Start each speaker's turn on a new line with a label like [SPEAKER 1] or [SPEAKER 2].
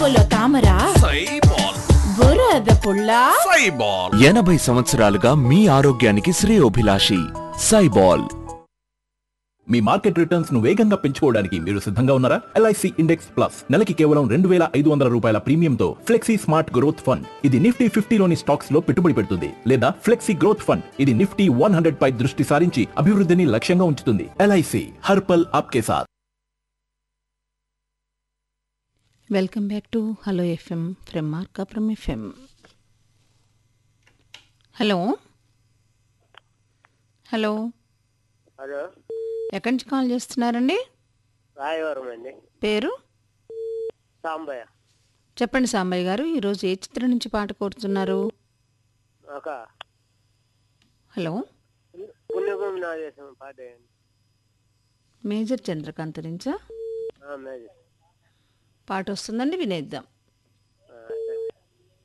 [SPEAKER 1] నడువులో తామర,
[SPEAKER 2] సైబాల్,
[SPEAKER 1] బురద పుల్ల,
[SPEAKER 2] సైబాల్.
[SPEAKER 3] 80 సంవత్సరాలుగా మీ ఆరోగ్యానికి శ్రేయోభిలాషి సైబాల్.
[SPEAKER 4] మీ మార్కెట్ రిటర్న్స్ ను వేగంగా పెంచుకోవడానికి మీరు సిద్ధంగా ఉన్నారా? ఎల్ఐసి ఇండెక్స్ ప్లస్ నెలకి కేవలం 2,500 రూపాయల ప్రీమియంతో ఫ్లెక్సీ స్మార్ట్ గ్రోత్ ఫండ్. ఇది నిఫ్టీ 50లోని స్టాక్స్ లో పెట్టుబడి పెడుతుంది లేదా ఫ్లెక్సీ గ్రోత్ ఫండ్. ఇది నిఫ్టీ 100 పై దృష్టి సారించి అభివృద్ధిని లక్ష్యంగా ఉంచుతుంది. ఎల్ఐసి హర్పల్ ఆప్కే సాత్.
[SPEAKER 5] Welcome back to hello FM from Markapuram FM. Hello hello
[SPEAKER 6] hello,
[SPEAKER 5] ఎక్కడి నుంచి కాల్ చేస్తున్నారండి?
[SPEAKER 6] రాయవరం అండి.
[SPEAKER 5] పేరు?
[SPEAKER 6] సాంబయ్య.
[SPEAKER 5] చెప్పండి సాంబయ్య గారు, ఈరోజు ఏ చిత్రం నుంచి పాట కోరుతున్నారు?
[SPEAKER 6] ఒక
[SPEAKER 5] హలో,
[SPEAKER 6] పుణ్యభూమి నా దేశం పాట వేయండి.
[SPEAKER 5] మేజర్ చంద్రకాంత్ నుంచా?
[SPEAKER 6] మేజర్
[SPEAKER 5] పాట వస్తుందండి, వినేద్దాం.